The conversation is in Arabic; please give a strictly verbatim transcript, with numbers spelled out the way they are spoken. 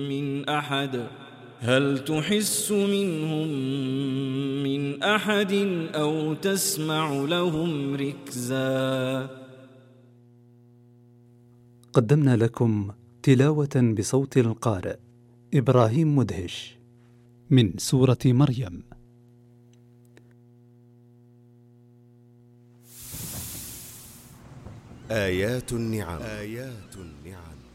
من أحد هل تحس منهم من أحد أو تسمع لهم ركزا. قدمنا لكم تلاوة بصوت القارئ إبراهيم مدهش من سورة مريم. آيات النعم. آيات النعم